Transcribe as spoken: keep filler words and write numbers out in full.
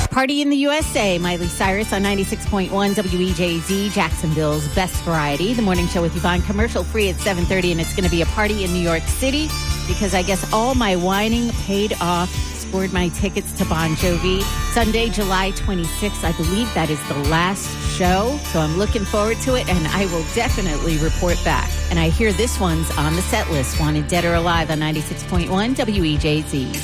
Party in the U S A, Miley Cyrus on ninety-six point one W E J Z, Jacksonville's best variety. The morning show with Yvonne, commercial free at seven thirty, and it's going to be a party in New York City because I guess all my whining paid off. Scored my tickets to Bon Jovi. Sunday, July twenty-sixth. I believe that is the last show, so I'm looking forward to it, and I will definitely report back. And I hear this one's on the set list, Wanted Dead or Alive on ninety-six point one W E J Z.